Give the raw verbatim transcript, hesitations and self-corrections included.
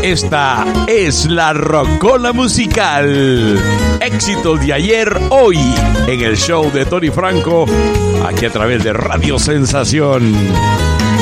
Esta es la Rocola Musical. Éxitos de ayer, hoy, en el show de Tony Franco, aquí a través de Radio Sensación.